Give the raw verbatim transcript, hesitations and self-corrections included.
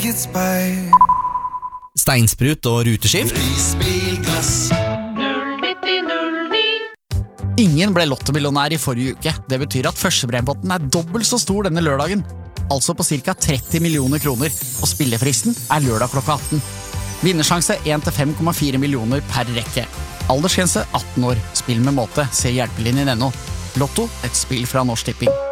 Steinsprut og ruteskift. Ingen ble lottomillionær i forrige uke. Det betyr at førstebrempotten er dobbelt så stor denne lørdagen. Altså på cirka tretti millioner kroner. Og spillefristen er lørdag klokka atten. Vinnersjanse én til fem komma fire millioner per rekke. Aldersgrense atten år. Spill med måte. Se hjelpelinjen ennå. Lotto, et spill fra Norsk Tipping.